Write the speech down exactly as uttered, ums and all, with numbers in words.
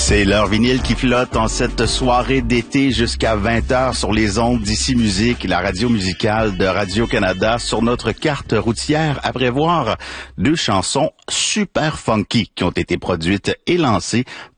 C'est leur vinyle qui flotte en cette soirée d'été jusqu'à vingt heures sur les ondes d'Ici Musique, la radio musicale de Radio-Canada. Sur notre carte routière, à prévoir deux chansons super funky qui ont été produites et lancées